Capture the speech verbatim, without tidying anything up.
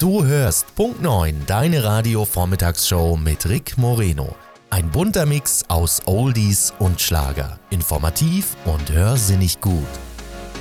Du hörst Punkt neun, deine Radio-Vormittagsshow mit Rick Moreno. Ein bunter Mix aus Oldies und Schlager. Informativ und hörsinnig gut.